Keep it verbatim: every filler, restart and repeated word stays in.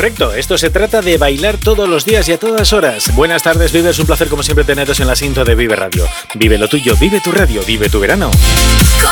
Correcto, esto se trata de bailar todos los días y a todas horas. Buenas tardes, Vive, es un placer como siempre teneros en la cinta de Vive Radio. Vive lo tuyo, vive tu radio, vive tu verano. Con